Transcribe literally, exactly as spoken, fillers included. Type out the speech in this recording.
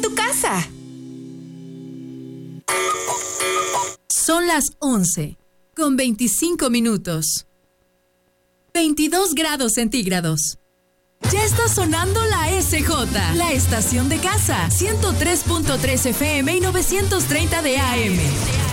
tu casa. Son las once, con veinticinco minutos. veintidós grados centígrados. Ya está sonando la S J, la estación de casa, ciento tres punto tres F M y novecientos treinta de A M.